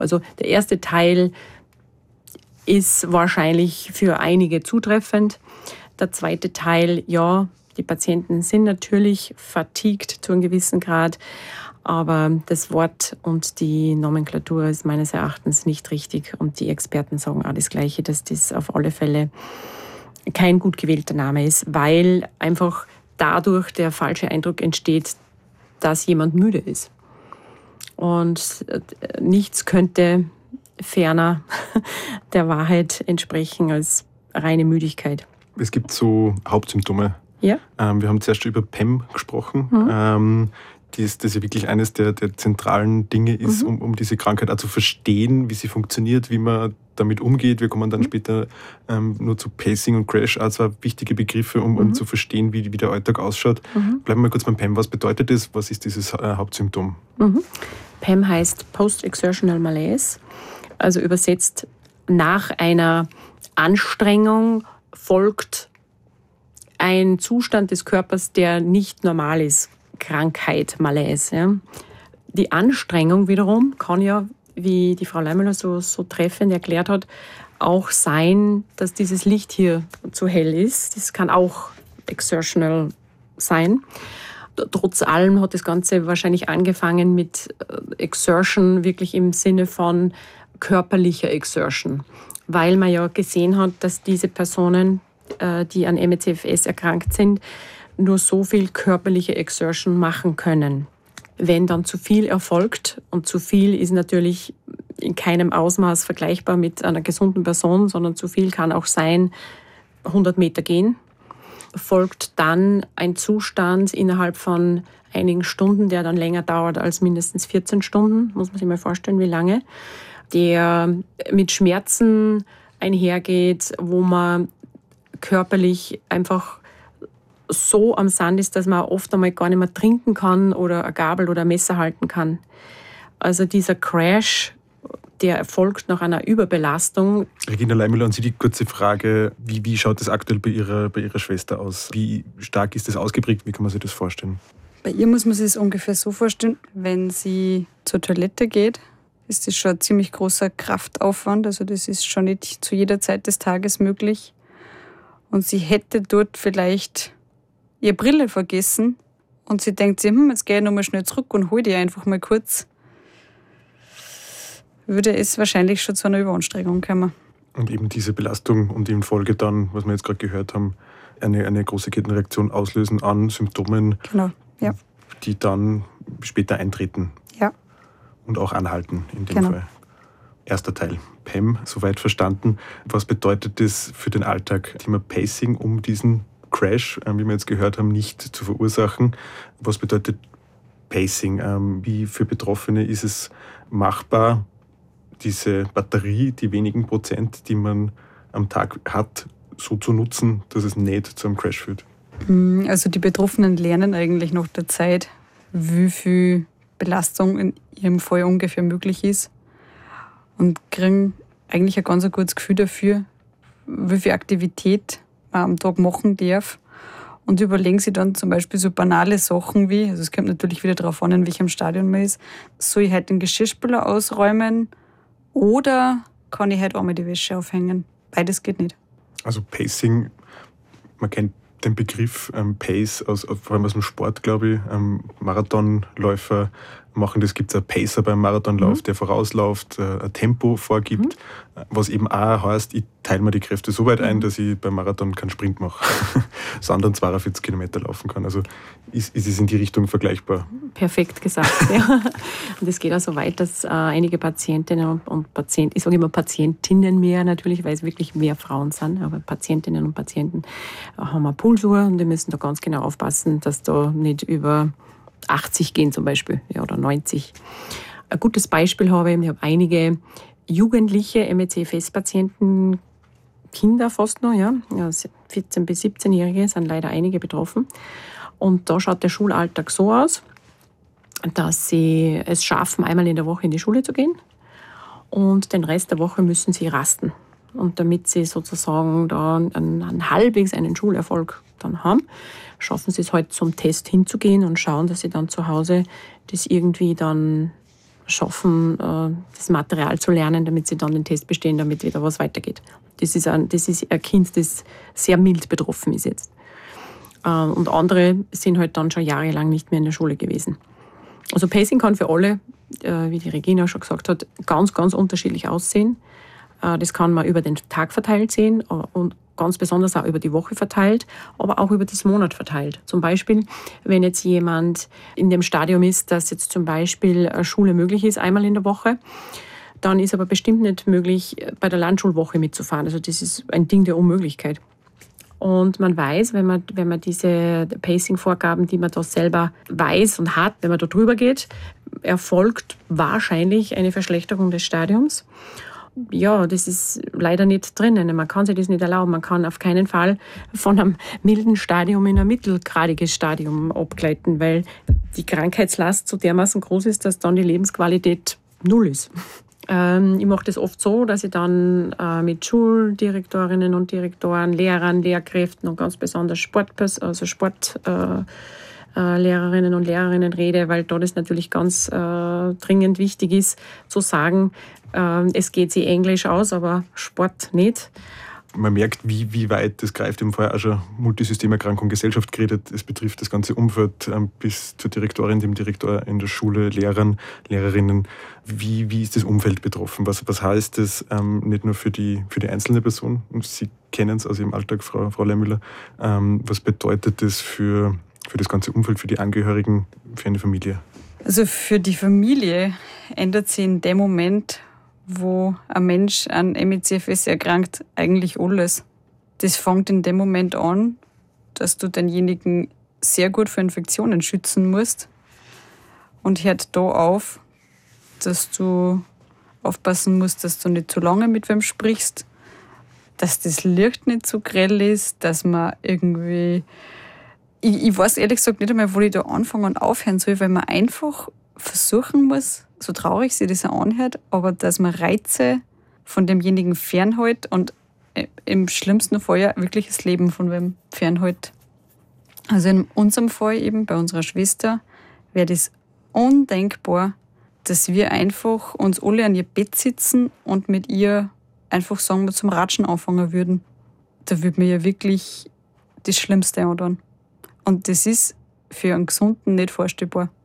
Also der erste Teil ist wahrscheinlich für einige zutreffend. Der zweite Teil, ja, die Patienten sind natürlich fatigued zu einem gewissen Grad, aber das Wort und die Nomenklatur ist meines Erachtens nicht richtig. Und die Experten sagen auch das Gleiche, dass das auf alle Fälle kein gut gewählter Name ist, weil einfach dadurch der falsche Eindruck entsteht, dass jemand müde ist. Und nichts könnte ferner der Wahrheit entsprechen als reine Müdigkeit. Es gibt so Hauptsymptome. Ja. Wir haben zuerst schon über PEM gesprochen. Das ja wirklich eines der zentralen Dinge ist, um diese Krankheit auch zu verstehen, wie sie funktioniert, wie man damit umgeht. Wir kommen dann später nur zu Pacing und Crash, auch zwei wichtige Begriffe, um zu verstehen, wie der Alltag ausschaut. Bleiben wir mal kurz beim PEM. Was bedeutet das? Was ist dieses Hauptsymptom? PEM heißt Post-Exertional Malaise, also übersetzt nach einer Anstrengung folgt ein Zustand des Körpers, der nicht normal ist. Krankheit, Malaise. Ja. Die Anstrengung wiederum kann ja, wie die Frau Leimüller so treffend erklärt hat, auch sein, dass dieses Licht hier zu hell ist. Das kann auch exertional sein. Trotz allem hat das Ganze wahrscheinlich angefangen mit Exertion, wirklich im Sinne von körperlicher Exertion. Weil man ja gesehen hat, dass diese Personen, die an ME/CFS erkrankt sind, nur so viel körperliche Exertion machen können. Wenn dann zu viel erfolgt, und zu viel ist natürlich in keinem Ausmaß vergleichbar mit einer gesunden Person, sondern zu viel kann auch sein, 100 Meter gehen, folgt dann ein Zustand innerhalb von einigen Stunden, der dann länger dauert als mindestens 14 Stunden, muss man sich mal vorstellen, wie lange, der mit Schmerzen einhergeht, wo man körperlich einfach so am Sand ist, dass man oft einmal gar nicht mehr trinken kann oder eine Gabel oder ein Messer halten kann. Also dieser Crash, der erfolgt nach einer Überbelastung. Regina Leimüller, an Sie die kurze Frage, wie schaut das aktuell bei Ihrer Schwester aus? Wie stark ist das ausgeprägt? Wie kann man sich das vorstellen? Bei ihr muss man sich das ungefähr so vorstellen, wenn sie zur Toilette geht, ist das schon ein ziemlich großer Kraftaufwand. Also das ist schon nicht zu jeder Zeit des Tages möglich. Und sie hätte dort vielleicht ihre Brille vergessen und sie denkt sich, jetzt gehe ich nochmal schnell zurück und hole die einfach mal kurz, würde es wahrscheinlich schon zu einer Überanstrengung kommen. Und eben diese Belastung und in Folge dann, was wir jetzt gerade gehört haben, eine große Kettenreaktion auslösen an Symptomen, genau, ja, die dann später eintreten, ja, und auch anhalten in dem Fall. Erster Teil, PEM, soweit verstanden. Was bedeutet das für den Alltag? Thema Pacing, um diesen Crash, wie wir jetzt gehört haben, nicht zu verursachen. Was bedeutet Pacing? Wie für Betroffene ist es machbar, diese Batterie, die wenigen Prozent, die man am Tag hat, so zu nutzen, dass es nicht zu einem Crash führt? Also die Betroffenen lernen eigentlich nach der Zeit, wie viel Belastung in ihrem Fall ungefähr möglich ist und kriegen eigentlich ein ganz gutes Gefühl dafür, wie viel Aktivität man am Tag machen darf und überlegen sich dann zum Beispiel so banale Sachen wie, also es kommt natürlich wieder darauf an, in welchem Stadion man ist, soll ich heute den Geschirrspüler ausräumen oder kann ich heute einmal die Wäsche aufhängen? Beides geht nicht. Also Pacing, man kennt den Begriff Pace, vor allem aus dem Sport, glaube ich. Marathonläufer machen das, gibt es einen Pacer beim Marathonlauf, der vorausläuft, ein Tempo vorgibt, was eben auch heißt, ich teile mir die Kräfte so weit ein, dass ich beim Marathon keinen Sprint mache, sondern 42 Kilometer laufen kann. Also ist es in die Richtung vergleichbar? Perfekt gesagt, ja. Und es geht auch so weit, dass einige Patientinnen und Patienten, ich sage immer Patientinnen mehr natürlich, weil es wirklich mehr Frauen sind, aber Patientinnen und Patienten haben eine Pulsuhr und die müssen da ganz genau aufpassen, dass da nicht über 80 gehen zum Beispiel, ja, oder 90. Ein gutes Beispiel habe ich habe einige jugendliche ME/CFS-Patienten, Kinder fast noch, ja, 14- bis 17-Jährige sind leider einige betroffen. Und da schaut der Schulalltag so aus, dass sie es schaffen, einmal in der Woche in die Schule zu gehen und den Rest der Woche müssen sie rasten. Und damit sie sozusagen da halbwegs einen Schulerfolg dann haben, schaffen sie es halt zum Test hinzugehen und schauen, dass sie dann zu Hause das irgendwie dann schaffen, das Material zu lernen, damit sie dann den Test bestehen, damit wieder was weitergeht. Das ist ein Kind, das sehr mild betroffen ist jetzt. Und andere sind halt dann schon jahrelang nicht mehr in der Schule gewesen. Also Pacing kann für alle, wie die Regina schon gesagt hat, ganz, ganz unterschiedlich aussehen. Das kann man über den Tag verteilt sehen und ganz besonders auch über die Woche verteilt, aber auch über das Monat verteilt. Zum Beispiel, wenn jetzt jemand in dem Stadium ist, dass jetzt zum Beispiel Schule möglich ist, einmal in der Woche, dann ist aber bestimmt nicht möglich, bei der Landschulwoche mitzufahren. Also das ist ein Ding der Unmöglichkeit. Und man weiß, wenn man diese Pacing-Vorgaben, die man da selber weiß und hat, wenn man da drüber geht, erfolgt wahrscheinlich eine Verschlechterung des Stadiums. Ja, das ist leider nicht drinnen. Man kann sich das nicht erlauben. Man kann auf keinen Fall von einem milden Stadium in ein mittelgradiges Stadium abgleiten, weil die Krankheitslast so dermaßen groß ist, dass dann die Lebensqualität null ist. Ich mache das oft so, dass ich dann mit Schuldirektorinnen und Direktoren, Lehrern, Lehrkräften und ganz besonders Sportlehrerinnen und Lehrerinnen rede, weil da das natürlich ganz dringend wichtig ist, zu sagen, es geht sich Englisch aus, aber Sport nicht. Man merkt, wie weit das greift. Wir haben vorher auch schon Multisystemerkrankung Gesellschaft geredet. Es betrifft das ganze Umfeld bis zur Direktorin, dem Direktor in der Schule, Lehrern, Lehrerinnen. Wie ist das Umfeld betroffen? Was heißt das nicht nur für die einzelne Person? Sie kennen es aus Ihrem Alltag, Frau Lehrmüller. Was bedeutet das für das ganze Umfeld, für die Angehörigen, für eine Familie? Also für die Familie ändert sich in dem Moment, wo ein Mensch an ME/CFS erkrankt, eigentlich alles. Das fängt in dem Moment an, dass du denjenigen sehr gut vor Infektionen schützen musst und hört da auf, dass du aufpassen musst, dass du nicht zu lange mit wem sprichst, dass das Licht nicht zu grell ist, dass man irgendwie... Ich weiß ehrlich gesagt nicht einmal, wo ich da anfangen und aufhören soll, weil man einfach versuchen muss, so traurig sich das anhört, aber dass man Reize von demjenigen fernhält und im schlimmsten Fall ja wirklich das Leben von wem fernhält. Also in unserem Fall eben, bei unserer Schwester, wäre das undenkbar, dass wir einfach uns alle an ihr Bett sitzen und mit ihr einfach sagen wir zum Ratschen anfangen würden. Da würde mir ja wirklich das Schlimmste antun. Und das ist für einen Gesunden nicht vorstellbar.